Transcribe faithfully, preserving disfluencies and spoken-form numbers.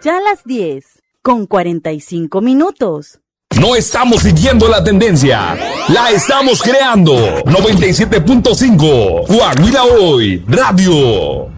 Ya las diez, con cuarenta y cinco minutos. No estamos siguiendo la tendencia, la estamos creando. noventa y siete punto cinco, Coahuila Hoy, Radio.